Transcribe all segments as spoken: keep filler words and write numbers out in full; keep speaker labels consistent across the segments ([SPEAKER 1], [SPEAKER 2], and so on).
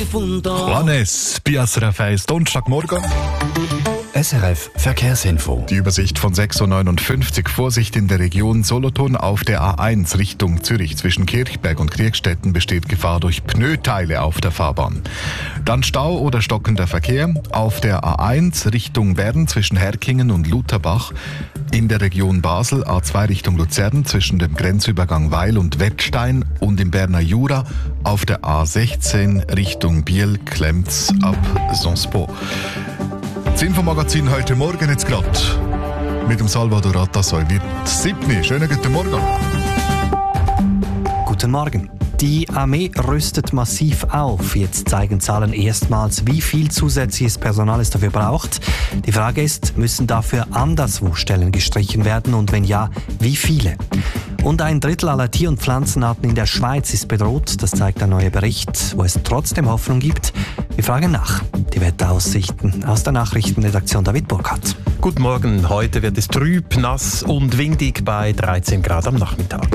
[SPEAKER 1] difunto.
[SPEAKER 2] Juanes, bei S R F eins, Donnerstagmorgen.
[SPEAKER 3] S R F Verkehrsinfo.
[SPEAKER 2] Die Übersicht von sechs Uhr neunundfünfzig. Vorsicht in der Region Solothurn auf der A eins Richtung Zürich. Zwischen Kirchberg und Kriegstetten besteht Gefahr durch Pneuteile auf der Fahrbahn. Dann Stau oder stockender Verkehr auf der A eins Richtung Bern zwischen Herkingen und Lutherbach. In der Region Basel A zwei Richtung Luzern zwischen dem Grenzübergang Weil und Wettstein und im Berner Jura auf der A sechzehn Richtung Biel klemmt's ab Sonspo. Das Infomagazin heute Morgen jetzt gerade mit dem Salvador Atasoy wird siebni. Schönen guten Morgen.
[SPEAKER 4] Guten Morgen. Die Armee rüstet massiv auf. Jetzt zeigen Zahlen erstmals, wie viel zusätzliches Personal es dafür braucht. Die Frage ist, müssen dafür anderswo Stellen gestrichen werden und wenn ja, wie viele? Und ein Drittel aller Tier- und Pflanzenarten in der Schweiz ist bedroht. Das zeigt ein neuer Bericht, wo es trotzdem Hoffnung gibt. Wir fragen nach. Die Wetteraussichten aus der Nachrichtenredaktion David Burkhardt.
[SPEAKER 5] Guten Morgen. Heute wird es trüb, nass und windig bei dreizehn Grad am Nachmittag.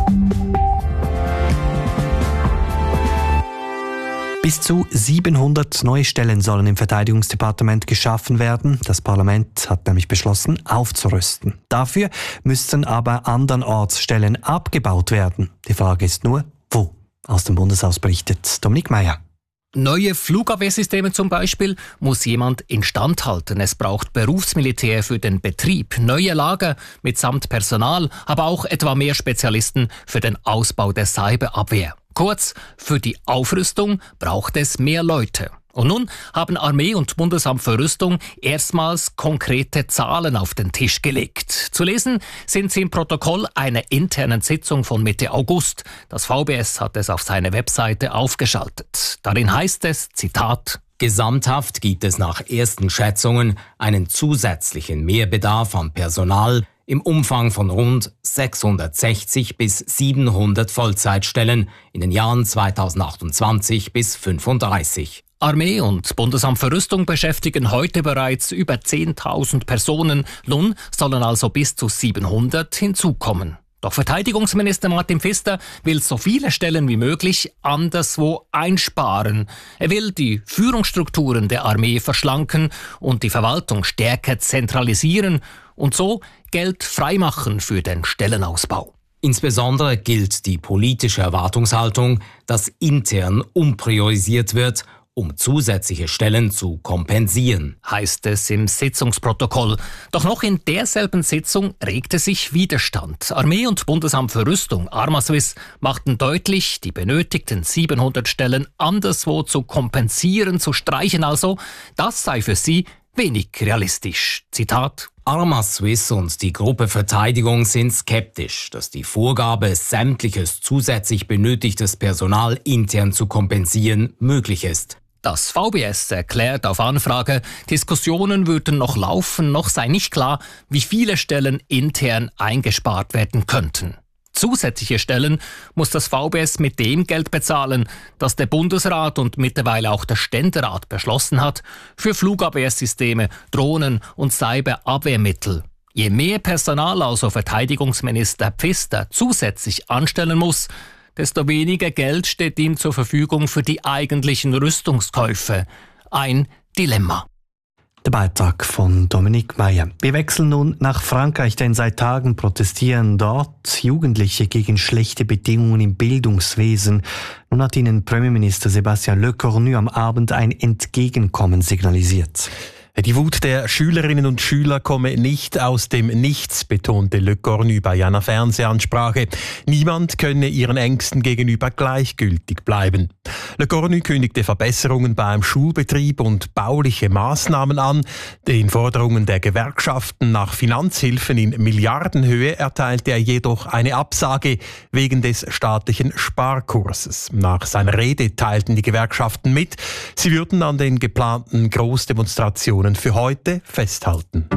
[SPEAKER 4] Bis zu siebenhundert neue Stellen sollen im Verteidigungsdepartement geschaffen werden. Das Parlament hat nämlich beschlossen, aufzurüsten. Dafür müssten aber andernorts Stellen abgebaut werden. Die Frage ist nur, wo? Aus dem Bundeshaus berichtet Dominik Meier.
[SPEAKER 6] Neue Flugabwehrsysteme zum Beispiel muss jemand instand halten. Es braucht Berufsmilitär für den Betrieb, neue Lager mitsamt Personal, aber auch etwa mehr Spezialisten für den Ausbau der Cyberabwehr. Kurz, für die Aufrüstung braucht es mehr Leute. Und nun haben Armee und Bundesamt für Rüstung erstmals konkrete Zahlen auf den Tisch gelegt. Zu lesen sind sie im Protokoll einer internen Sitzung von Mitte August. Das V B S hat es auf seiner Webseite aufgeschaltet. Darin heißt es, Zitat,
[SPEAKER 7] Gesamthaft gibt es nach ersten Schätzungen einen zusätzlichen Mehrbedarf an Personal im Umfang von rund sechshundertsechzig bis siebenhundert Vollzeitstellen in den Jahren zweitausendachtundzwanzig bis fünfunddreißig.
[SPEAKER 6] Armee und Bundesamt für Rüstung beschäftigen heute bereits über zehntausend Personen. Nun sollen also bis zu siebenhundert hinzukommen. Doch Verteidigungsminister Martin Pfister will so viele Stellen wie möglich anderswo einsparen. Er will die Führungsstrukturen der Armee verschlanken und die Verwaltung stärker zentralisieren und so Geld freimachen für den Stellenausbau.
[SPEAKER 7] Insbesondere gilt die politische Erwartungshaltung, dass intern umpriorisiert wird, um zusätzliche Stellen zu kompensieren,
[SPEAKER 6] heißt es im Sitzungsprotokoll. Doch noch in derselben Sitzung regte sich Widerstand. Armee und Bundesamt für Rüstung, Armaswiss, machten deutlich, die benötigten siebenhundert Stellen anderswo zu kompensieren, zu streichen also. Das sei für sie wenig realistisch. Zitat:
[SPEAKER 7] Armaswiss und die Gruppe Verteidigung sind skeptisch, dass die Vorgabe, sämtliches zusätzlich benötigtes Personal intern zu kompensieren, möglich ist.
[SPEAKER 6] Das V B S erklärt auf Anfrage, Diskussionen würden noch laufen, noch sei nicht klar, wie viele Stellen intern eingespart werden könnten. Zusätzliche Stellen muss das V B S mit dem Geld bezahlen, das der Bundesrat und mittlerweile auch der Ständerat beschlossen hat, für Flugabwehrsysteme, Drohnen und Cyberabwehrmittel. Je mehr Personal also Verteidigungsminister Pfister zusätzlich anstellen muss, desto weniger Geld steht ihm zur Verfügung für die eigentlichen Rüstungskäufe. Ein Dilemma.
[SPEAKER 4] Der Beitrag von Dominik Meier. Wir wechseln nun nach Frankreich, denn seit Tagen protestieren dort Jugendliche gegen schlechte Bedingungen im Bildungswesen. Nun hat ihnen Premierminister Sébastien Lecornu am Abend ein Entgegenkommen signalisiert.
[SPEAKER 5] Die Wut der Schülerinnen und Schüler komme nicht aus dem Nichts, betonte Lecornu bei einer Fernsehansprache. Niemand könne ihren Ängsten gegenüber gleichgültig bleiben. Lecornu kündigte Verbesserungen beim Schulbetrieb und bauliche Maßnahmen an. Den Forderungen der Gewerkschaften nach Finanzhilfen in Milliardenhöhe erteilte er jedoch eine Absage wegen des staatlichen Sparkurses. Nach seiner Rede teilten die Gewerkschaften mit, sie würden an den geplanten Großdemonstrationen für heute festhalten.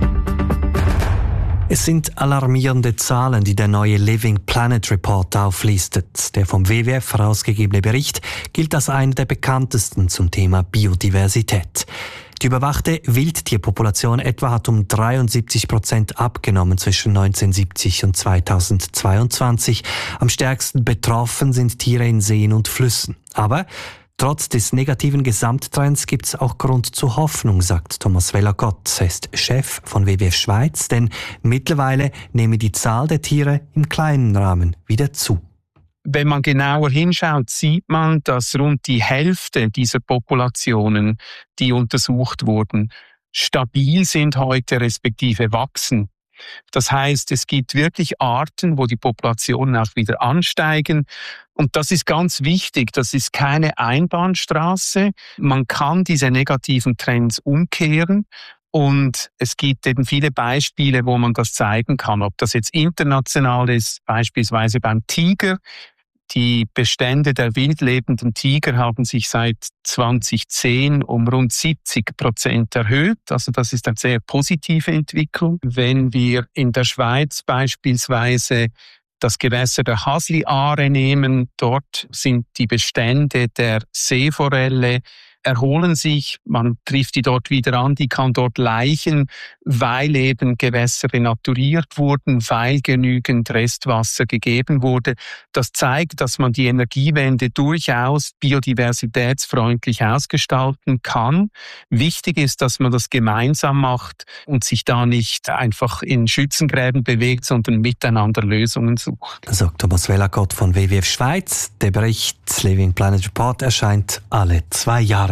[SPEAKER 4] Es sind alarmierende Zahlen, die der neue Living Planet Report auflistet. Der vom W W F herausgegebene Bericht gilt als einer der bekanntesten zum Thema Biodiversität. Die überwachte Wildtierpopulation etwa hat um dreiundsiebzig Prozent abgenommen zwischen neunzehnhundertsiebzig und zweitausendzweiundzwanzig. Am stärksten betroffen sind Tiere in Seen und Flüssen. Aber Trotz des negativen Gesamttrends gibt es auch Grund zur Hoffnung, sagt Thomas Vellacott. Er ist Chef von W W F Schweiz, denn mittlerweile nehme die Zahl der Tiere im kleinen Rahmen wieder zu.
[SPEAKER 1] Wenn man genauer hinschaut, sieht man, dass rund die Hälfte dieser Populationen, die untersucht wurden, stabil sind heute respektive wachsen. Das heißt, es gibt wirklich Arten, wo die Populationen auch wieder ansteigen. Und das ist ganz wichtig. Das ist keine Einbahnstraße. Man kann diese negativen Trends umkehren. Und es gibt eben viele Beispiele, wo man das zeigen kann. Ob das jetzt international ist, beispielsweise beim Tiger. Die Bestände der wildlebenden Tiger haben sich seit zweitausendzehn um rund siebzig Prozent erhöht. Also das ist eine sehr positive Entwicklung. Wenn wir in der Schweiz beispielsweise das Gewässer der Hasli-Aare nehmen, dort sind die Bestände der Seeforelle erholen sich, man trifft die dort wieder an, die kann dort laichen, weil eben Gewässer renaturiert wurden, weil genügend Restwasser gegeben wurde. Das zeigt, dass man die Energiewende durchaus biodiversitätsfreundlich ausgestalten kann. Wichtig ist, dass man das gemeinsam macht und sich da nicht einfach in Schützengräben bewegt, sondern miteinander Lösungen sucht.
[SPEAKER 4] Sagt Thomas Vellacott von W W F Schweiz. Der Bericht Living Planet Report erscheint alle zwei Jahre.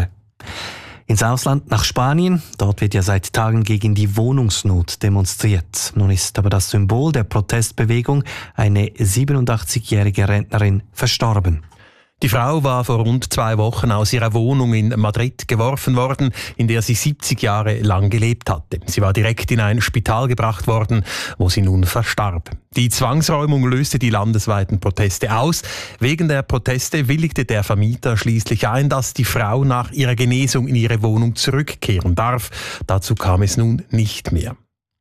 [SPEAKER 4] Ins Ausland, nach Spanien. Dort wird ja seit Tagen gegen die Wohnungsnot demonstriert. Nun ist aber das Symbol der Protestbewegung, eine siebenundachtzigjährige Rentnerin, verstorben.
[SPEAKER 5] Die Frau war vor rund zwei Wochen aus ihrer Wohnung in Madrid geworfen worden, in der sie siebzig Jahre lang gelebt hatte. Sie war direkt in ein Spital gebracht worden, wo sie nun verstarb. Die Zwangsräumung löste die landesweiten Proteste aus. Wegen der Proteste willigte der Vermieter schließlich ein, dass die Frau nach ihrer Genesung in ihre Wohnung zurückkehren darf. Dazu kam es nun nicht mehr.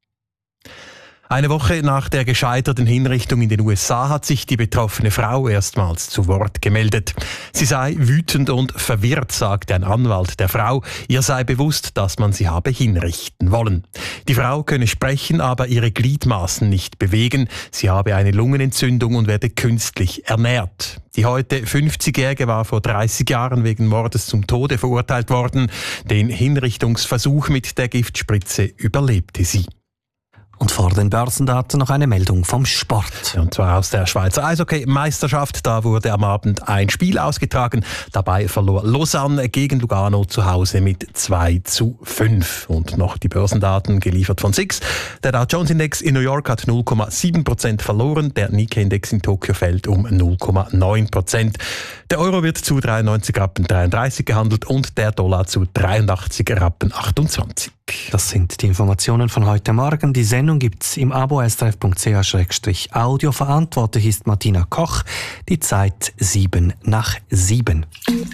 [SPEAKER 5] Eine Woche nach der gescheiterten Hinrichtung in den U S A hat sich die betroffene Frau erstmals zu Wort gemeldet. Sie sei wütend und verwirrt, sagte ein Anwalt der Frau. Ihr sei bewusst, dass man sie habe hinrichten wollen. Die Frau könne sprechen, aber ihre Gliedmaßen nicht bewegen. Sie habe eine Lungenentzündung und werde künstlich ernährt. Die heute fünfzigjährige war vor dreißig Jahren wegen Mordes zum Tode verurteilt worden. Den Hinrichtungsversuch mit der Giftspritze überlebte sie.
[SPEAKER 4] Und vor den Börsendaten noch eine Meldung vom Sport.
[SPEAKER 5] Und zwar aus der Schweizer Eishockey-Meisterschaft. Da wurde am Abend ein Spiel ausgetragen. Dabei verlor Lausanne gegen Lugano zu Hause mit zwei zu fünf. Und noch die Börsendaten geliefert von S I X. Der Dow Jones Index in New York hat null Komma sieben Prozent verloren. Der Nikkei Index in Tokio fällt um null Komma neun Prozent. Der Euro wird zu dreiundneunzig Rappen dreiunddreißig gehandelt und der Dollar zu dreiundachtzig Rappen achtundzwanzig.
[SPEAKER 4] Das sind die Informationen von heute Morgen. Die Sendung gibt's im Abo s r f punkt c h audio. Verantwortlich ist Martina Koch. Die Zeit sieben nach sieben.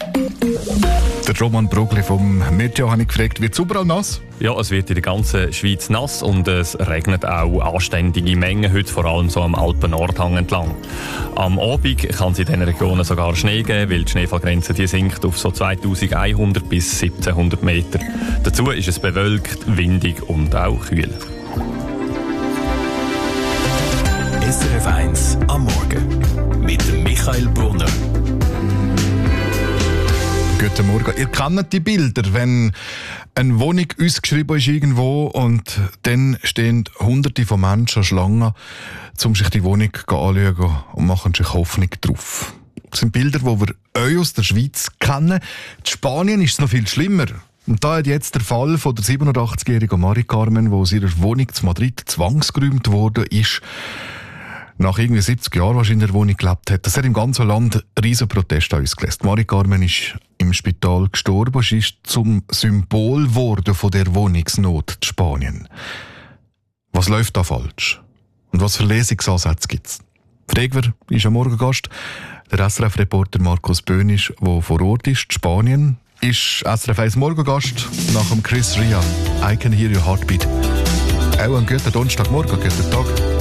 [SPEAKER 2] Der Roman Brugli vom Meteo habe ich gefragt, wird es überall nass?
[SPEAKER 8] Ja, es wird in der ganzen Schweiz nass und es regnet auch anständige Mengen, heute vor allem so am Alpen-Nordhang entlang. Am Abend kann es in diesen Regionen sogar Schnee geben, weil die Schneefallgrenze die sinkt auf so zweitausendeinhundert bis siebzehnhundert Meter. Dazu ist es bewölkt, windig und auch kühl.
[SPEAKER 3] S R F eins am Morgen mit Michael Brunner.
[SPEAKER 2] Guten Morgen. Ihr kennt die Bilder, wenn eine Wohnung ausgeschrieben ist irgendwo und dann stehen Hunderte von Menschen Schlangen, um sich die Wohnung anzuschauen und machen sich Hoffnung drauf. Das sind Bilder, die wir euch aus der Schweiz kennen. In Spanien ist es noch viel schlimmer. Und da hat jetzt der Fall von der siebenundachtzigjährigen Mari Carmen, die aus ihrer Wohnung zu Madrid zwangsgeräumt worden ist, nach irgendwie siebzig Jahren, als sie in der Wohnung gelebt hat. Das hat im ganzen Land einen riesen Protest ausgelöst. Mari Carmen ist im Spital gestorben. Sie ist zum Symbol geworden von der Wohnungsnot in Spanien. Was läuft da falsch? Und was für Lesungsansätze gibt es? Fregwer ist am Morgengast. Der S R F-Reporter Markus Böhnisch, der vor Ort ist, in Spanien, ist S R F eins Morgengast nach dem Chris Ria. I can hear your heartbeat. Auch einen guten Donnerstagmorgen, guten Tag.